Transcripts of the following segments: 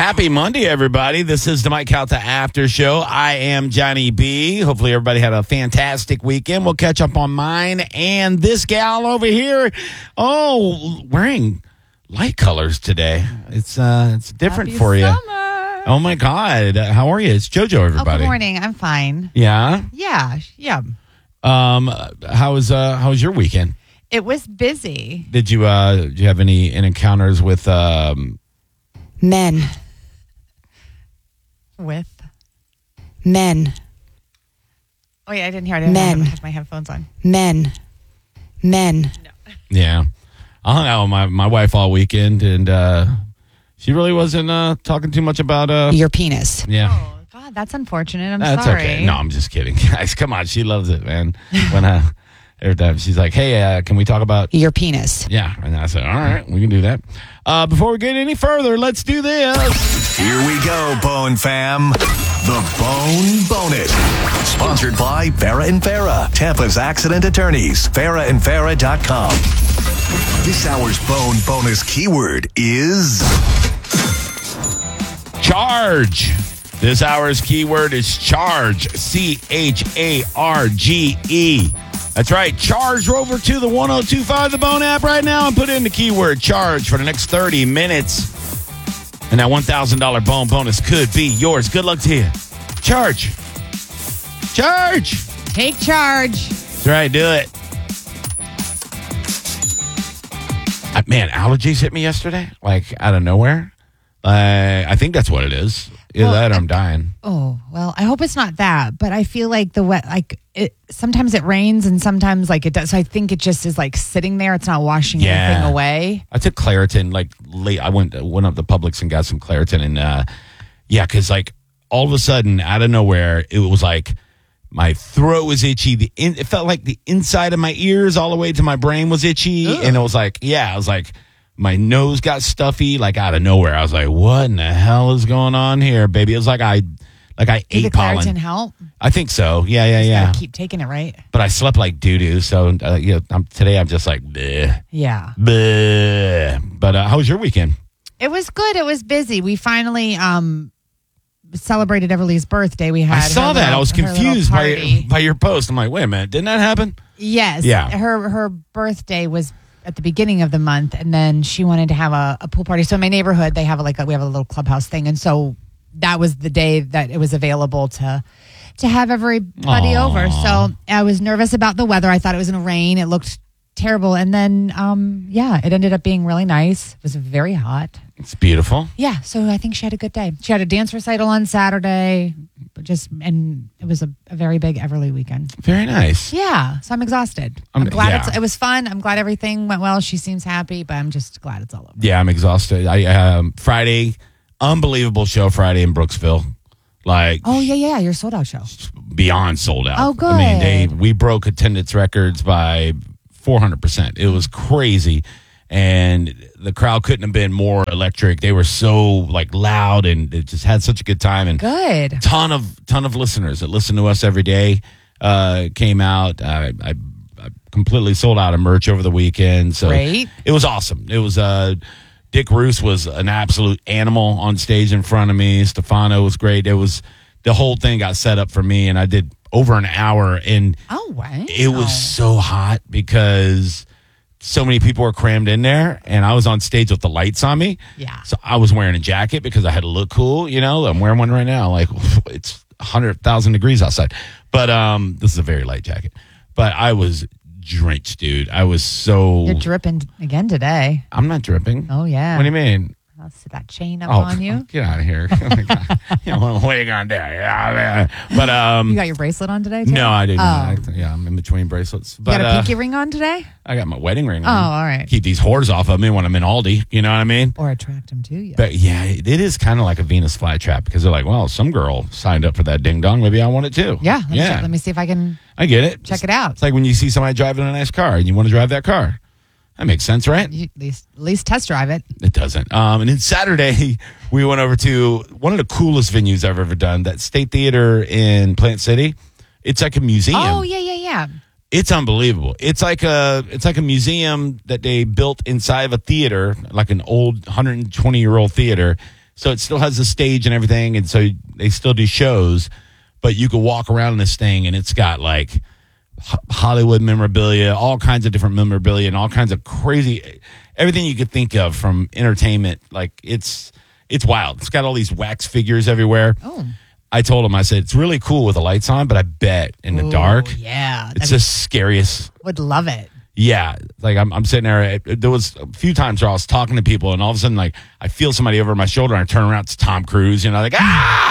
Happy Monday, everybody. This is the Mike Calta After Show. I am Johnny B. Hopefully everybody had a fantastic weekend. We'll catch up on mine and this gal over here. Oh, wearing light colors today. It's different Happy for you. Summer. Oh, my God. How are you? It's JoJo, everybody. Good morning. I'm fine. Yeah? Yeah. How was your weekend? It was busy. Did you have any encounters with Men. With? Men. Oh, yeah, I didn't hear it. I had my headphones on. Men. Yeah. I hung out with my wife all weekend, and she really wasn't talking too much about... Your penis. Yeah. Oh, God, that's unfortunate. I'm That's sorry. okay. No, I'm just kidding. Guys, come on. She loves it, man. When every time she's like, hey, can we talk about... Your penis. Yeah. And I said, all right, we can do that. Before we get any further, let's do this. Here we go, Bone Fam. The Bone Bonus. Sponsored by Farah and Farah, Tampa's accident attorneys. FarahandFarah.com. This hour's Bone Bonus keyword is... Charge. This hour's keyword is charge. CHARGE. That's right. Charge over to the 1025 The Bone app right now and put in the keyword charge for the next 30 minutes. And that $1,000 Bone Bonus could be yours. Good luck to you. Charge. Charge. Take charge. That's right. Do it. Man, allergies hit me yesterday, like out of nowhere. I think that's what it is. Either that or I'm dying. Oh, well, I hope it's not that, but I feel like sometimes it rains and sometimes like it does. So I think it just is like sitting there. It's not washing anything away. I took Claritin like late. I went up to Publix and got some Claritin, and because like all of a sudden out of nowhere it was like my throat was itchy. It felt like the inside of my ears all the way to my brain was itchy, and it was like my nose got stuffy like out of nowhere. I was like, what in the hell is going on here, baby? It was like I Did ate the pollen. Claritin help? I think so. Yeah. Keep taking it, right? But I slept like doo-doo, so today I'm just like, bleh, Yeah. bleh. But how was your weekend? It was good. It was busy. We finally celebrated Everly's birthday. We had. I saw that. I was confused by your post. I'm like, wait a minute, didn't that happen? Yes. Yeah. Her birthday was at the beginning of the month, and then she wanted to have a pool party. So in my neighborhood, they have we have a little clubhouse thing, and so that was the day that it was available to have everybody over. So I was nervous about the weather. I thought it was going to rain. It looked terrible, and then it ended up being really nice. It was very hot. It's beautiful. Yeah, so I think she had a good day. She had a dance recital on Saturday, and it was a very big Everly weekend. Very nice. Yeah, so I'm exhausted. I'm glad it was fun. I'm glad everything went well. She seems happy, but I'm just glad it's all over. Yeah, I'm exhausted. Friday, unbelievable show Friday in Brooksville. Like, oh yeah, your sold out show. Beyond sold out. Oh, good. I mean, we broke attendance records by 400%. It was crazy. And the crowd couldn't have been more electric. They were so like loud, and it just had such a good time. And good. Ton of listeners that listen to us every day came out. I completely sold out of merch over the weekend. So great. It was awesome. It was Dick Roos was an absolute animal on stage in front of me. Stefano was great. It was the whole thing got set up for me, and I did over an hour. And wow, it was so hot because so many people were crammed in there, and I was on stage with the lights on me. Yeah. So I was wearing a jacket because I had to look cool. I'm wearing one right now. Like, it's 100,000 degrees outside. But this is a very light jacket. But I was drenched, dude. I was so... You're dripping again today. I'm not dripping. Oh, yeah. What do you mean? I'll see that chain up on you. Get out of here. What are you going to do? Yeah, but, you got your bracelet on today, too? No, I didn't. Oh. I'm in between bracelets. But, you got a pinky ring on today? I got my wedding ring on. Oh, all right. Keep these whores off of me when I'm in Aldi. You know what I mean? Or attract them to you. But yeah, it is kind of like a Venus flytrap because they're like, well, some girl signed up for that ding dong. Maybe I want it too. Yeah. Let me see if I can. I get it. Check it out. It's like when you see somebody driving a nice car and you want to drive that car. That makes sense, right? At least test drive it. It doesn't. And then Saturday, we went over to one of the coolest venues I've ever done, that State Theater in Plant City. It's like a museum. Oh, yeah. It's unbelievable. It's like a museum that they built inside of a theater, like an old 120-year-old theater So it still has a stage and everything. And so they still do shows, but you could walk around this thing and it's got like Hollywood memorabilia, all kinds of different memorabilia and all kinds of crazy, everything you could think of from entertainment. Like it's wild. It's got all these wax figures everywhere. Oh. I told him, I said, it's really cool with the lights on, but I bet in the dark, yeah, it's the scariest. Would love it. Yeah, like I'm sitting there. There was a few times where I was talking to people, and all of a sudden, like I feel somebody over my shoulder, and I turn around, it's Tom Cruise, like like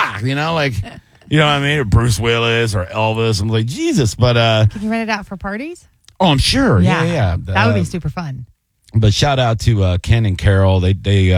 what I mean, or Bruce Willis or Elvis. I'm like Jesus, but Can you rent it out for parties? oh, I'm sure, yeah. That would be super fun. But shout out to Ken and Carol. They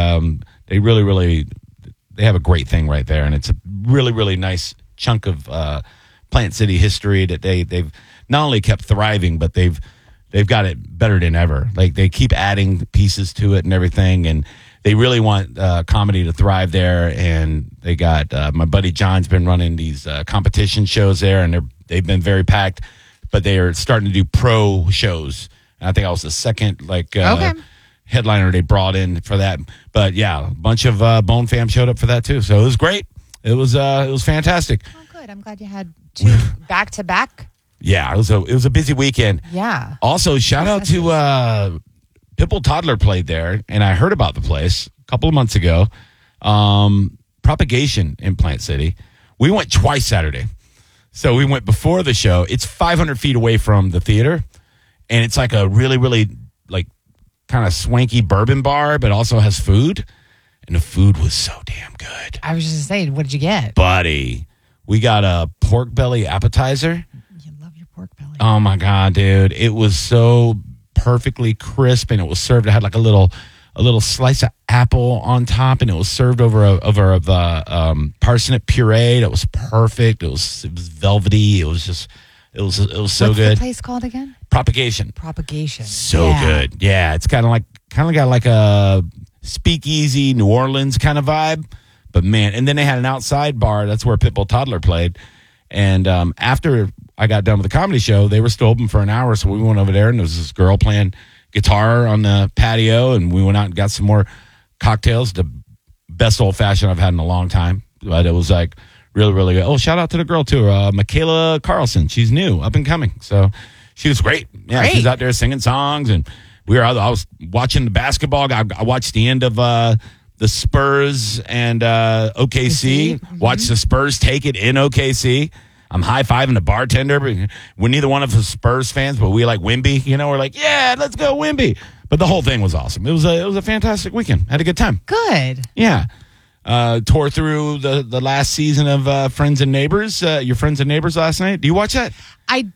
really they have a great thing right there, and it's a really nice chunk of Plant City history that they've not only kept thriving, but they've got it better than ever. Like they keep adding pieces to it and everything, and they really want comedy to thrive there. And they got my buddy John's been running these competition shows there, and they've been very packed. But they are starting to do pro shows. And I think I was the second headliner they brought in for that. But yeah, a bunch of Bone fam showed up for that too, so it was great. It was fantastic. Oh, good. I'm glad you had two back to back. Yeah, it was a busy weekend. Yeah. Also, shout out to Pitbull Toddler played there, and I heard about the place a couple of months ago. Propagation in Plant City. We went twice Saturday. So we went before the show. It's 500 feet away from the theater, and it's like a really like kind of swanky bourbon bar, but also has food, and the food was so damn good. I was just saying, what did you get? Buddy, we got a pork belly appetizer. You love your pork belly. Oh my God, dude. It was so perfectly crisp, and it was served. It had like a little slice of apple on top, and it was served over a parsnip puree. That was perfect. It was velvety. It was so What's good. What's the place called again? Propagation. So good. Yeah, it's kind of got like a speakeasy New Orleans kind of vibe. But man, and then they had an outside bar. That's where Pitbull Toddler played. And after I got done with the comedy show, they were still open for an hour. So we went over there, and there was this girl playing guitar on the patio, and we went out and got some more cocktails. The best old fashioned I've had in a long time. But it was like really good. Oh, shout out to the girl too, Michaela Carlson. She's new, up and coming. So she was great. Yeah, Great. She's out there singing songs, and I was watching the basketball. I watched the end of the Spurs and OKC. Mm-hmm. Watched the Spurs take it in OKC. I'm high-fiving the bartender. We're neither one of us Spurs fans, but we like Wemby. We're like, yeah, let's go Wemby. But the whole thing was awesome. It was a fantastic weekend. Had a good time. Good. Yeah. Tore through the last season of Friends and Neighbors. Your Friends and Neighbors last night. Do you watch that? I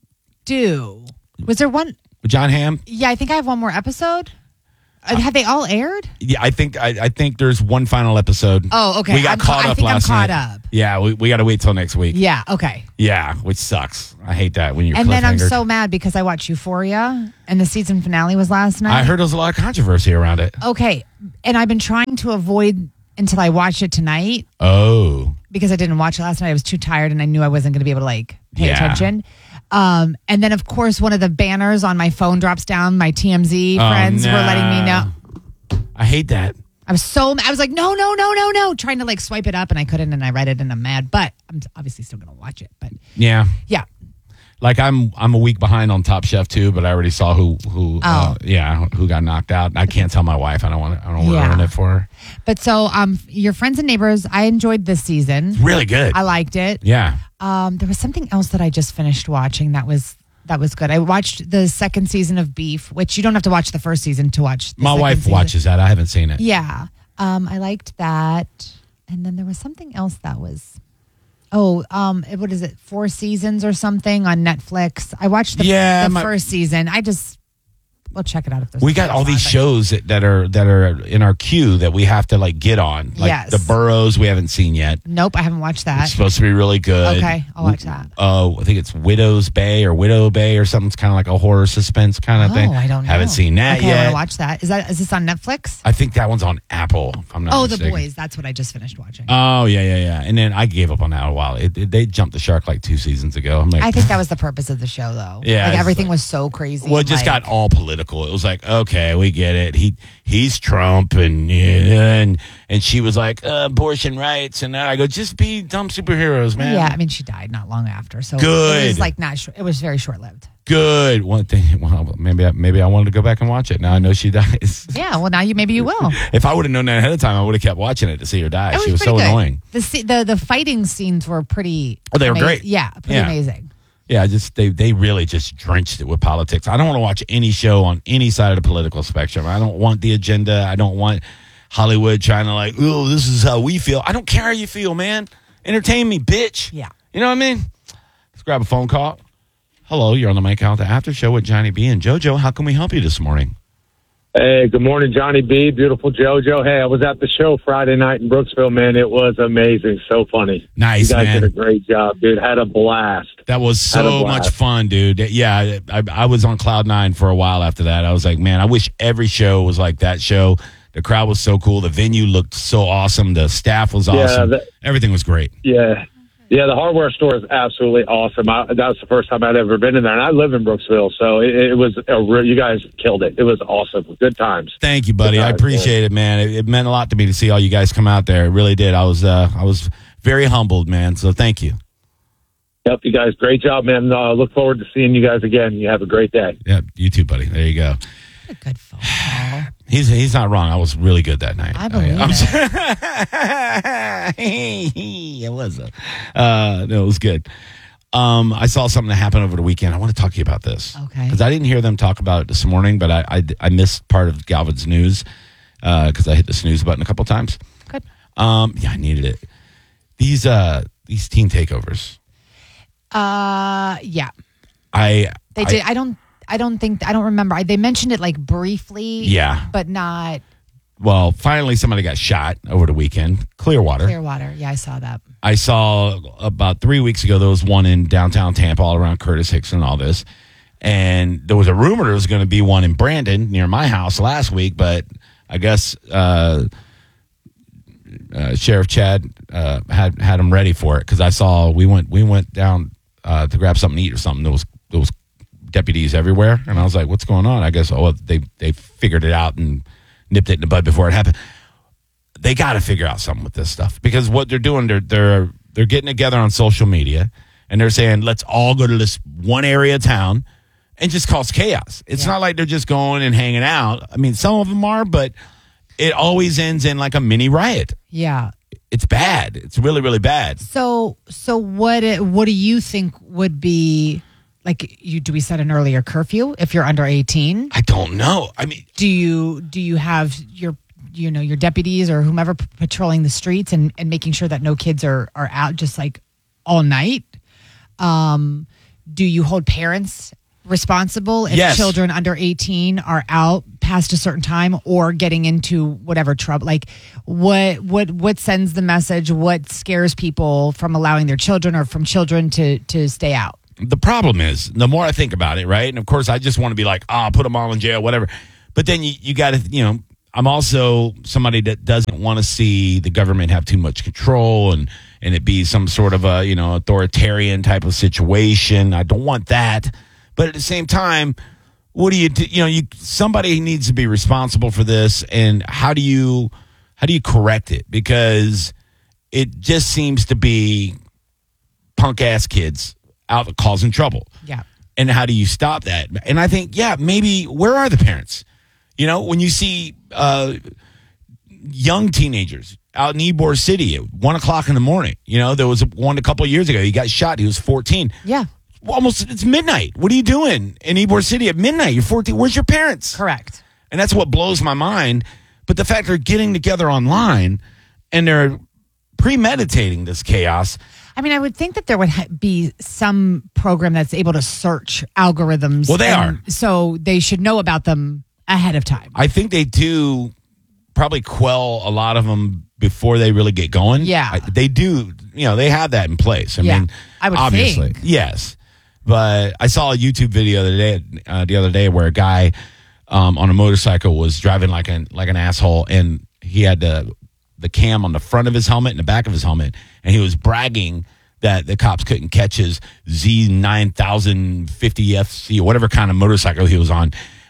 do. Was there one? With John Hamm? Yeah, I think I have one more episode. Have they all aired? Yeah, I think there's one final episode. Oh, okay. We got caught up last night. I'm caught up. Yeah, we got to wait till next week. Yeah, okay. Yeah, which sucks. I hate that when you're And then I'm cliffhangered. so mad because I watched Euphoria and the season finale was last night. I heard there was a lot of controversy around it. Okay. And I've been trying to avoid until I watch it tonight Oh. because I didn't watch it last night. I was too tired and I knew I wasn't going to be able to pay attention. And then of course one of the banners on my phone drops down. My TMZ friends were letting me know. I hate that. I was like, no, trying to swipe it up and I couldn't and I read it and I'm mad, but I'm obviously still going to watch it. But Yeah. yeah. Like I'm a week behind on Top Chef too, but I already saw who got knocked out. I can't tell my wife. I don't want to ruin it for her. But so your Friends and Neighbors, I enjoyed this season. Really good. I liked it. Yeah. There was something else that I just finished watching that was good. I watched the second season of Beef, which you don't have to watch the first season to watch. My wife season. watches that. I haven't seen it. Yeah. I liked that. And then there was something else that was, what is it? 4 seasons or something on Netflix. I watched the first season. We'll check it out if there's. We got all these shows that are in our queue that we have to get on. Like Yes. The Burrows we haven't seen yet. Nope, I haven't watched that. It's supposed to be really good. Okay, I'll watch that. Oh, I think it's Widow's Bay or Widow Bay or something. It's kind of like a horror suspense kind of thing. I don't know. Haven't seen that okay, yet. I want to watch that. Is this on Netflix? I think that one's on Apple. If I'm not The mistaken. Boys. That's what I just finished watching. Oh yeah. And then I gave up on that a while. They jumped the shark 2 seasons ago. I'm like, I think that was the purpose of the show, though. Yeah, it's everything was so crazy. well, it just got all political. political. It was like, okay, we get it. He's Trump, and she was like abortion rights, and I go, just be dumb superheroes, man. Yeah, I mean, she died not long after, so Good. It was like it was very short lived. Good. One thing. Well, maybe I wanted to go back and watch it. Now I know she dies. Yeah, well, now maybe you will. If I would have known that ahead of time, I would have kept watching it to see her die. She was so pretty good. annoying. The fighting scenes were pretty. Oh, they were great. Yeah, pretty amazing. Yeah, they really just drenched it with politics. I don't want to watch any show on any side of the political spectrum. I don't want the agenda. I don't want Hollywood trying to like, oh, this is how we feel. I don't care how you feel, man. Entertain me, bitch. Yeah. You know what I mean? Let's grab a phone call. Hello, you're on the Mike Out the After Show with Johnny B and JoJo. How can we help you this morning? Hey, good morning, Johnny B. Beautiful JoJo. Hey, I was at the show Friday night in Brooksville, man. It was amazing. So funny. Nice, you guys man. did a great job, dude. Had a blast. That was so much fun, dude. Yeah, I was on Cloud 9 for a while after that. I was like, man, I wish every show was like that show. The crowd was so cool. The venue looked so awesome. The staff was awesome. Everything was great. Yeah. Yeah, the hardware store is absolutely awesome. That was the first time I'd ever been in there, and I live in Brooksville, so it was you guys killed it. It was awesome. Good times. Thank you, buddy. I appreciate it, man. It meant a lot to me to see all you guys come out there. It really did. I was very humbled, man. So thank you. Yep, you guys, great job, man. Look forward to seeing you guys again. You have a great day. Yeah, you too, buddy. There you go. A good phone call. He's not wrong. I was really good that night. I believe it. It was. No, it was good. I saw something that happened over the weekend. I want to talk to you about this. Okay. Because I didn't hear them talk about it this morning, but I missed part of Galvin's news because I hit the snooze button a couple times. Good. Yeah, I needed it. These teen takeovers. Yeah. They did. I don't remember. They mentioned it like briefly. Yeah. But not Well, finally somebody got shot over the weekend. Clearwater. Yeah, I saw that. I saw about 3 weeks ago, there was one in downtown Tampa all around Curtis Hicks and all this. And there was a rumor there was going to be one in Brandon near my house last week, but I guess Sheriff Chad had them ready for it because I saw we went down to grab something to eat or something. There was deputies everywhere, and I was like, "What's going on?" I guess they figured it out and nipped it in the bud before it happened. They got to figure out something with this stuff because what they're doing, they're getting together on social media and they're saying, "Let's all go to this one area of town and just cause chaos." It's not like they're just going and hanging out. I mean, some of them are, but it always ends in like a mini riot. Yeah. It's bad. It's really, really bad. So what do you think would be like? Do we set an earlier curfew if you're under 18? I don't know. I mean, do you have your deputies or whomever patrolling the streets and making sure that no kids are out just like all night? Do you hold parents responsible if children under 18 are out past a certain time or getting into whatever trouble? Like what sends the message? What scares people from allowing their children or from children to stay out? The problem is, the more I think about it, right? And of course, I just want to be like, put them all in jail, whatever. But then you got to, I'm also somebody that doesn't want to see the government have too much control and it be some sort of a, authoritarian type of situation. I don't want that. But at the same time, what do you do? Somebody needs to be responsible for this. And how do you correct it? Because it just seems to be punk ass kids out causing trouble. Yeah. And how do you stop that? And I think, maybe where are the parents? When you see young teenagers out in Ybor City at 1:00 in the morning, there was one a couple of years ago. He got shot. He was 14. Yeah. Almost, it's midnight. What are you doing in Ybor City at midnight? You're 14. Where's your parents? Correct. And that's what blows my mind. But the fact they're getting together online and they're premeditating this chaos. I mean, I would think that there would be some program that's able to search algorithms. Well, they are. So they should know about them ahead of time. I think they do probably quell a lot of them before they really get going. Yeah. They do. They have that in place. I mean, I would obviously. think. Yes. But I saw a YouTube video the other day where a guy on a motorcycle was driving like an asshole, and he had the cam on the front of his helmet and the back of his helmet, and he was bragging that the cops couldn't catch his Z9050 FC or whatever kind of motorcycle he was on.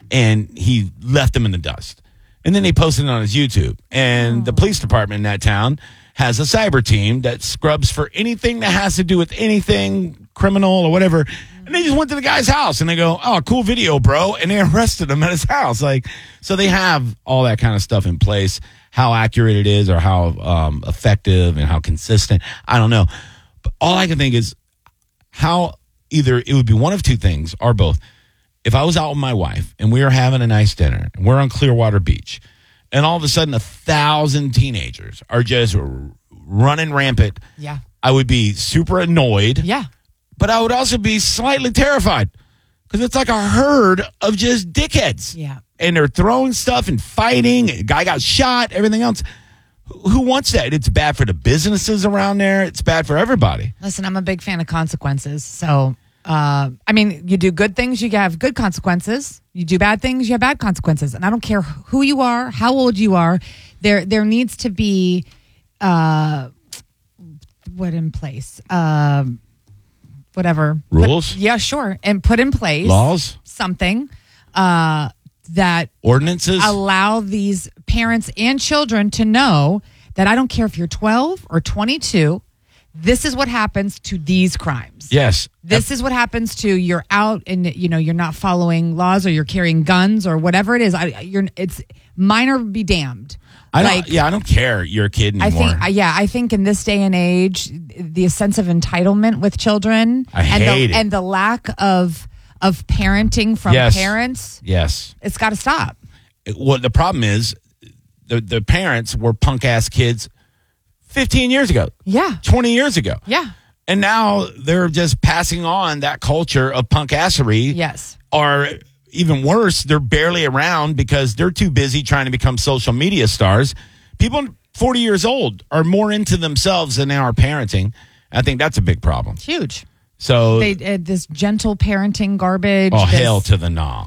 and he left them in the dust. And then they posted it on his YouTube. And the police department in that town has a cyber team that scrubs for anything that has to do with anything criminal or whatever. And they just went to the guy's house and they go, "Oh, cool video, bro." And they arrested him at his house. Like, so they have all that kind of stuff in place. How accurate it is or how effective and how consistent, I don't know. But all I can think is how either it would be one of two things or both. If I was out with my wife and we were having a nice dinner and we're on Clearwater Beach and all of a sudden 1,000 teenagers are just running rampant, Yeah. I would be super annoyed. Yeah. But I would also be slightly terrified because it's like a herd of just dickheads. Yeah. And they're throwing stuff and fighting. A guy got shot, everything else. Who wants that? It's bad for the businesses around there. It's bad for everybody. Listen, I'm a big fan of consequences. So, I mean, you do good things, you have good consequences. You do bad things, you have bad consequences. And I don't care who you are, how old you are. There needs to be what in place? Whatever. Rules? Yeah, sure. And put in place Laws? something that Ordinances? allow these parents and children to know that I don't care if you're 12 or 22, this is what happens to these crimes. Yes. This is what happens to you're out and you're not following laws or you're carrying guns or whatever it is. It's minor be damned. I don't care. You're a kid anymore. I think in this day and age, the sense of entitlement with children and the lack of parenting from parents, yes, it's got to stop. Well, the problem is the parents were punk ass kids 15 years ago. Yeah. 20 years ago. Yeah. And now they're just passing on that culture of punk assery. Yes. Or even worse, they're barely around because they're too busy trying to become social media stars. People 40 years old are more into themselves than they are parenting. I think that's a big problem. It's huge. So this gentle parenting garbage. Oh, hell to the no.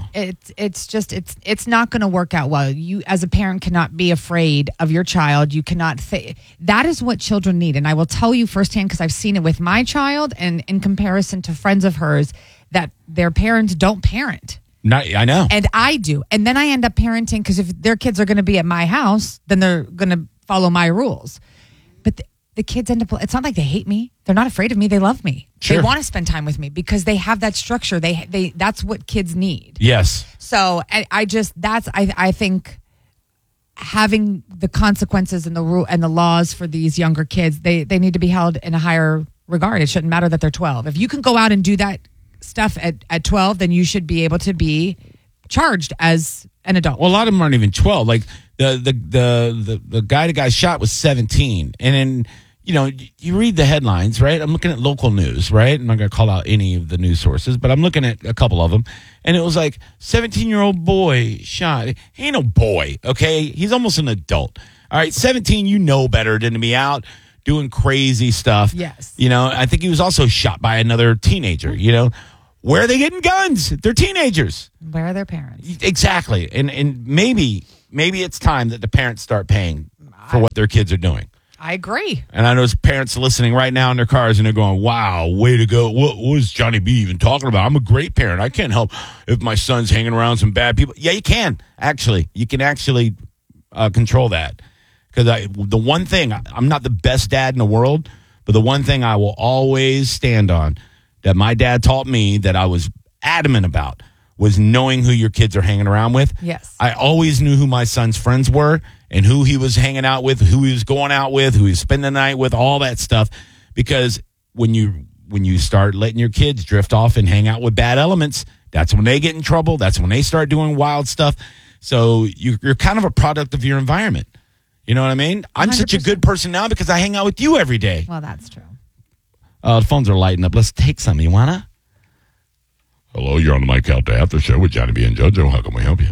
It's not going to work out well. You as a parent cannot be afraid of your child. You cannot that is what children need. And I will tell you firsthand because I've seen it with my child and in comparison to friends of hers that their parents don't parent. I know. And I do. And then I end up parenting because if their kids are going to be at my house, then they're going to follow my rules. But the kids end up, it's not like they hate me. They're not afraid of me. They love me. Sure. They want to spend time with me because they have that structure. That's what kids need. Yes. So I think having the consequences and the rule and the laws for these younger kids, they need to be held in a higher regard. It shouldn't matter that they're 12. If you can go out and do that stuff at 12, then you should be able to be charged as an adult. Well, a lot of them aren't even 12. Like the guy that got shot was 17. And then, you read the headlines, right? I'm looking at local news, right? I'm not going to call out any of the news sources, but I'm looking at a couple of them. And it was like 17-year-old boy shot. He ain't no boy, okay? He's almost an adult. All right, 17, you know better than to be out doing crazy stuff. Yes. I think he was also shot by another teenager, Where are they getting guns? They're teenagers. Where are their parents? Exactly. And maybe it's time that the parents start paying for what their kids are doing. I agree. And I know there's parents listening right now in their cars and they're going, wow, way to go. What is Johnny B even talking about? I'm a great parent. I can't help if my son's hanging around some bad people. Yeah, you can, actually. You can actually control that. Because the one thing, I'm not the best dad in the world, but the one thing I will always stand on that my dad taught me that I was adamant about was knowing who your kids are hanging around with. Yes. I always knew who my son's friends were and who he was hanging out with, who he was going out with, who he was spending the night with, all that stuff. Because when you start letting your kids drift off and hang out with bad elements, that's when they get in trouble. That's when they start doing wild stuff. So you're kind of a product of your environment. You know what I mean? I'm 100%. Such a good person now because I hang out with you every day. Well, that's true. The phones are lighting up. Let's take some. You wanna? Hello, you're on the Mike Out to After Show with Johnny B and JoJo. How can we help you?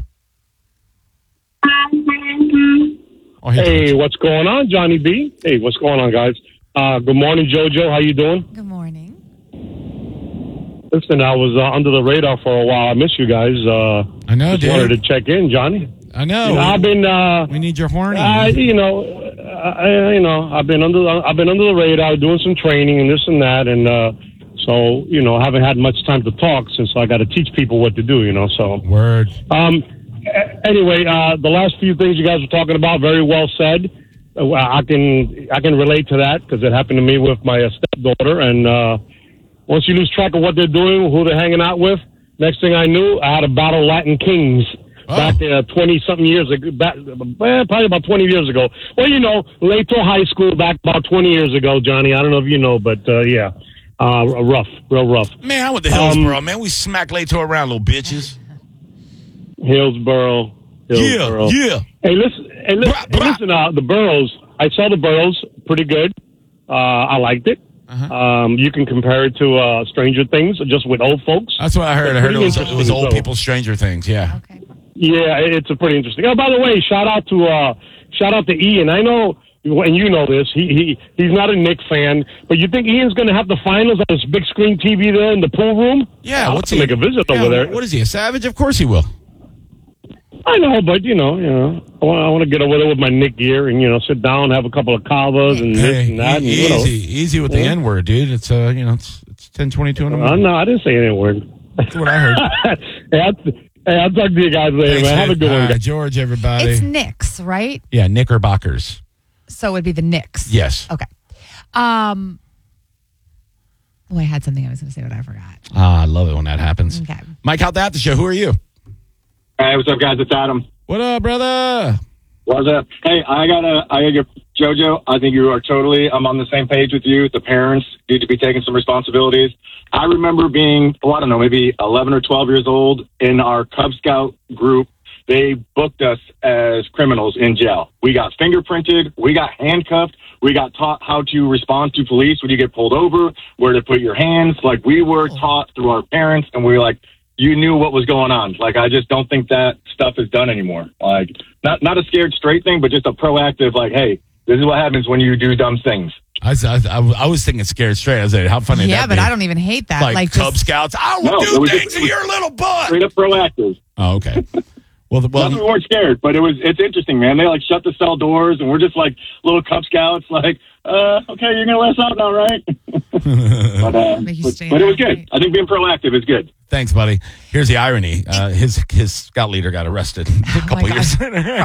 Oh, hey, what's going on, Johnny B? Hey, what's going on, guys? Good morning, JoJo. How you doing? Good morning. Listen, I was under the radar for a while. I miss you guys. I know, dude. Wanted to check in, Johnny. I know. I've been. We need your horny. I've been under the radar, doing some training and this and that, and So, you know, I haven't had much time to talk since I got to teach people what to do, you know, so. Word. Anyway, the last few things you guys were talking about, very well said. I can relate to that because it happened to me with my stepdaughter. And once you lose track of what they're doing, who they're hanging out with, next thing I knew, I had a battle Latin Kings back 20-something years ago, probably about 20 years ago. Well, you know, Leto High School back about 20 years ago, Johnny. I don't know if you know, but yeah, rough, real rough. Man, I went to Hillsboro, man. We smack Leto around, little bitches. Hillsboro. Yeah. Hey, listen, the Burrows. I saw the Burrows, pretty good. I liked it. You can compare it to Stranger Things, just with old folks. That's what I heard. I heard it was old people Stranger Things. Yeah. Okay. Yeah, it's a pretty interesting. Oh, by the way, shout out to Ian. I know, and you know this. He's not a Knicks fan, but you think Ian's going to have the finals on his big screen TV there in the pool room? Yeah. I'll have to make a visit over there. What is he? A savage? Of course he will. I know, but you know, I want to get over there with my Knick gear and sit down, have a couple of kavas and this and that. Easy with the N word, dude. It's it's 10:22 in the morning. No, I didn't say any word. That's what I heard. Hey, I'll talk to you guys later, man. Have a good one, guys. George, everybody. It's Knicks, right? Yeah, Knickerbockers. So it would be the Knicks. Yes. Okay. I had something I was going to say, but I forgot. I love it when that happens. Okay. Mike, how'd that the show? Who are you? Hey, what's up, guys? It's Adam. What up, brother? What's up? Hey, I gotta get JoJo. I think you are I'm on the same page with you. The parents need to be taking some responsibilities. I remember being, I don't know, maybe 11 or 12 years old in our Cub Scout group. They booked us as criminals in jail. We got fingerprinted. We got handcuffed. We got taught how to respond to police when you get pulled over, where to put your hands. Like, we were taught through our parents, and we were like, you knew what was going on. Like, I just don't think that stuff is done anymore. Like, not a scared straight thing, but just a proactive, like, hey, this is what happens when you do dumb things. I was thinking scared straight. I was like, how funny Yeah, that but be? I don't even hate that. Like Cub Scouts. I will do things to your little butt. Straight up proactive. Oh, okay. Well, We weren't scared, but it's interesting, man. They shut the cell doors, and we're just like little Cub Scouts, like, okay, you're gonna let us out now, right? but it was good. I think being proactive is good. Thanks, buddy. Here's the irony: his scout leader got arrested a couple years.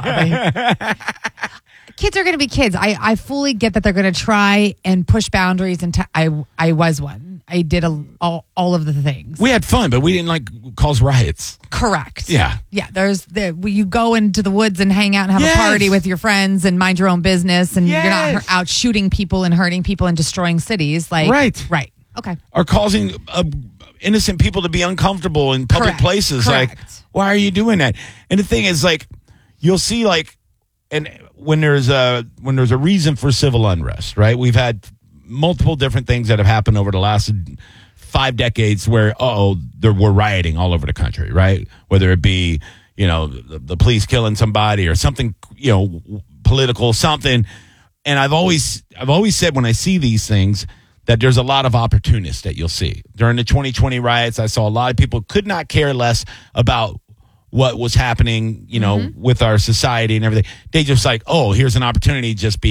Kids are going to be kids. I fully get that they're going to try and push boundaries, and I was one. I did all of the things. We had fun, but we didn't cause riots. Correct. Yeah. Yeah. You go into the woods and hang out and have a party with your friends and mind your own business, and you're not out shooting people and hurting people and destroying cities. Right. Okay. Or causing innocent people to be uncomfortable in public places. Correct. Like, why are you doing that? And the thing is, you'll see, and when there's a reason for civil unrest, right? We've had multiple different things that have happened over the last 5 decades where there were rioting all over the country, right? Whether it be the police killing somebody or something political, something. And I've always said when I see these things that there's a lot of opportunists that you'll see during the 2020 riots. I saw a lot of people could not care less about what was happening, with our society and everything. They just here's an opportunity, just be